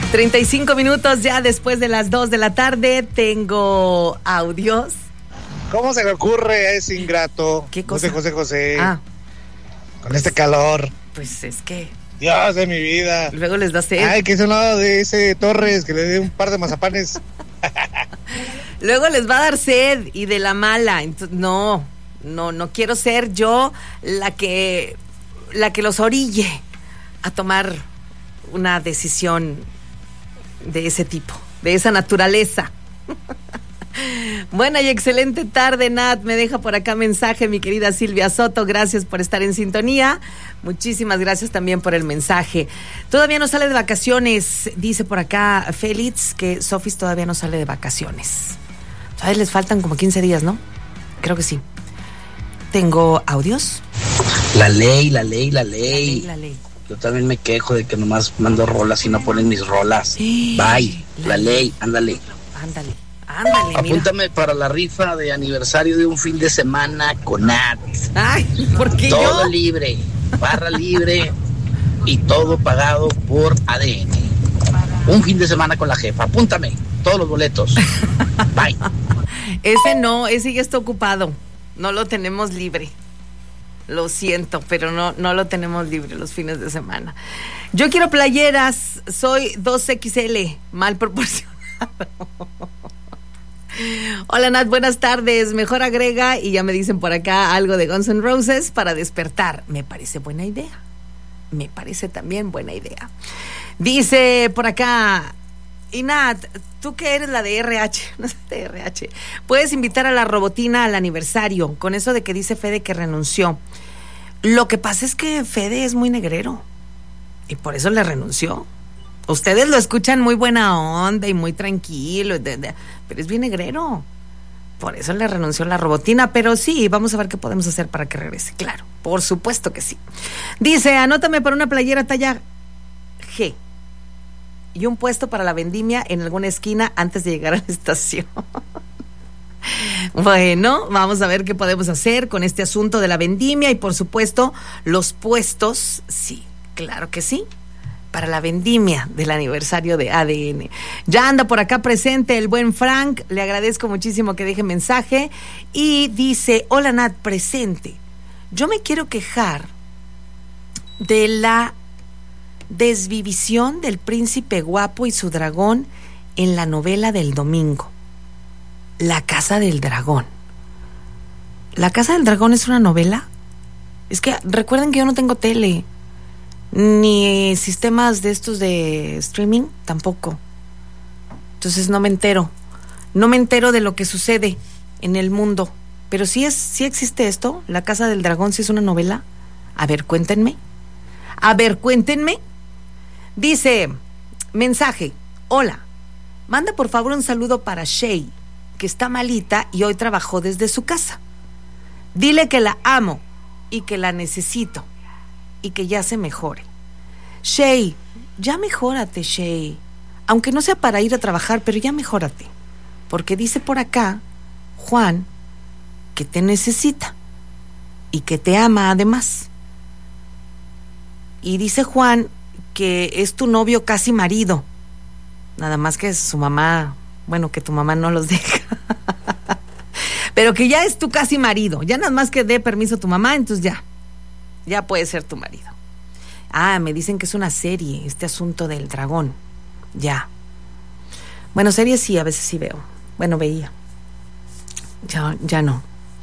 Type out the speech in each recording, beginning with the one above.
35 minutos ya después de las 2 de la tarde. Tengo audios. ¿Cómo se le ocurre a ese ingrato? ¿Qué cosa? José. Con Pues, este calor. Pues es que Dios de mi vida. luego les da sed. Ay, que es un lado de ese Torres, que le dé un par de mazapanes. Luego les va a dar sed y de la mala. Entonces, no quiero ser yo la que los orille a tomar una decisión de ese tipo, de esa naturaleza. Buena y excelente tarde, Nat. Me deja por acá mensaje mi querida Silvia Soto. Gracias por estar en sintonía. Muchísimas gracias también por el mensaje. Todavía no sale de vacaciones, dice por acá Félix, que Sofis todavía no sale de vacaciones. Todavía les faltan como 15 días, ¿no? Creo que sí. ¿Tengo audios? La ley. La ley. Yo también me quejo de que nomás mando rolas y no ponen mis rolas. Bye. La ley, ándale. Ándale, Apúntame mira. para la rifa de aniversario de un fin de semana con Nat. Ay, ¿por qué Todo yo? libre, barra libre y todo pagado por ADN. Un fin de semana con la jefa. Apúntame, todos los boletos. Bye. Ese ya está ocupado. No lo tenemos libre. Lo siento, pero no lo tenemos libre los fines de semana. Yo quiero playeras, soy 2XL, mal proporcionado. Hola Nat, buenas tardes. Mejor agrega, y ya me dicen por acá algo de Guns N' Roses para despertar. Me parece buena idea. Me parece también buena idea. Dice por acá, y Nat, tú que eres la de RH, no sé de RH, puedes invitar a la robotina al aniversario, con eso de que dice Fede que renunció. Lo que pasa es que Fede es muy negrero y por eso le renunció. Ustedes lo escuchan muy buena onda y muy tranquilo, pero es bien negrero. Por eso le renunció la robotina, pero sí, vamos a ver qué podemos hacer para que regrese. Claro, por supuesto que sí. Dice, anótame para una playera talla G y un puesto para la vendimia en alguna esquina antes de llegar a la estación. Bueno, vamos a ver qué podemos hacer con este asunto de la vendimia y por supuesto los puestos, sí, claro que sí, para la vendimia del aniversario de ADN. Ya anda por acá presente el buen Frank, le agradezco muchísimo que deje mensaje y dice, hola Nat, presente. Yo me quiero quejar de la desvivisión del príncipe guapo y su dragón en la novela del domingo, La Casa del Dragón. ¿La Casa del Dragón es una novela? Es que recuerden que yo no tengo tele, ni sistemas de estos de streaming, tampoco. Entonces no me entero de lo que sucede en el mundo. Pero sí existe esto, La Casa del Dragón, sí es una novela. A ver, cuéntenme. Dice, mensaje, hola, manda por favor un saludo para Shay, que está malita y hoy trabajó desde su casa. Dile que la amo y que la necesito y que ya se mejore. Shay, ya mejórate, Shay. Aunque no sea para ir a trabajar, pero ya mejórate. Porque dice por acá, Juan, que te necesita y que te ama además. Y dice Juan que es tu novio casi marido. Nada más que su mamá, bueno, que tu mamá no los deja. Pero que ya es tu casi marido. Ya nada más que dé permiso a tu mamá, entonces ya puede ser tu marido. Ah, me dicen que es una serie, este asunto del dragón. Ya. Bueno, series sí, a veces sí veo. Bueno, veía. Ya no.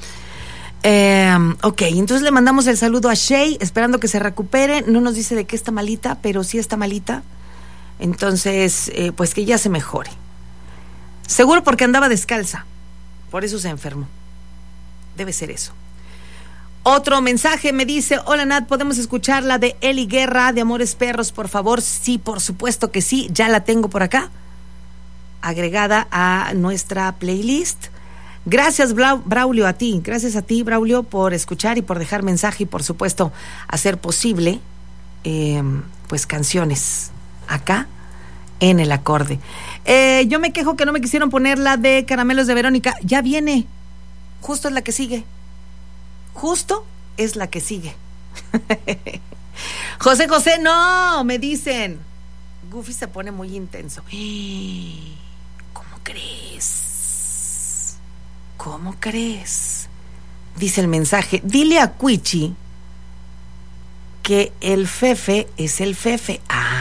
Ok, entonces le mandamos el saludo a Shay, esperando que se recupere. No nos dice de qué está malita, pero sí está malita. Entonces, pues que ya se mejore. Seguro porque andaba descalza. Por eso se enfermó. Debe ser eso. Otro mensaje me dice, hola Nat, ¿podemos escuchar la de Eli Guerra de Amores Perros, por favor? Sí, por supuesto que sí, ya la tengo por acá, agregada a nuestra playlist. Gracias Braulio, gracias a ti Braulio por escuchar y por dejar mensaje y por supuesto hacer posible pues canciones acá en el acorde. Yo me quejo que no me quisieron poner la de Caramelos de Verónica. Ya viene, justo es la que sigue. José, no, me dicen. Goofy se pone muy intenso. ¿Cómo crees? ¿Cómo crees? Dice el mensaje, dile a Cuichi que el Fefe es el Fefe.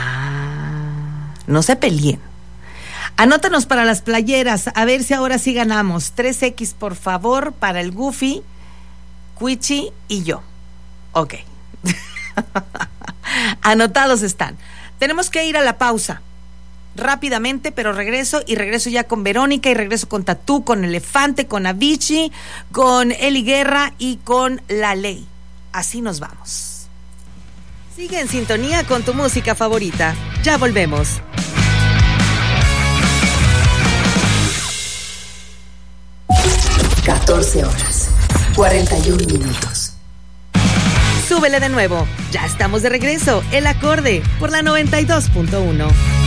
No se peleen. Anótanos para las playeras, a ver si ahora sí ganamos. 3X, por favor, para el Goofy, Cuichi y yo. Ok. Anotados están. Tenemos que ir a la pausa rápidamente, pero regreso ya con Verónica y regreso con Tatú, con Elefante, con Avicii, con Eli Guerra y con La Ley. Así nos vamos. Sigue en sintonía con tu música favorita. Ya volvemos. horas 41 minutos. Súbele de nuevo. Ya estamos de regreso. El Acorde por la 92.1.